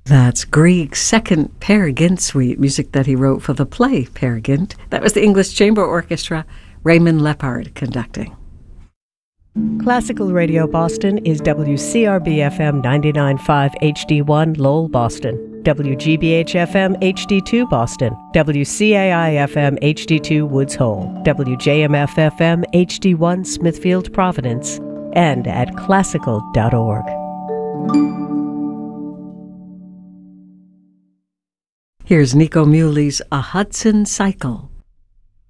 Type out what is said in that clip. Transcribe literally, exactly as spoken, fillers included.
That's Grieg's second Peer Gynt suite, music that he wrote for the play Peer Gynt. That was the English Chamber Orchestra, Raymond Lepard conducting. Classical Radio Boston is W C R B F M ninety-nine point five H D one Lowell, Boston, W G B H F M H D two Boston, W C A I F M H D two Woods Hole, W J M F F M H D one Smithfield, Providence, and at classical dot org. Here's Nico Muley's A Hudson Cycle.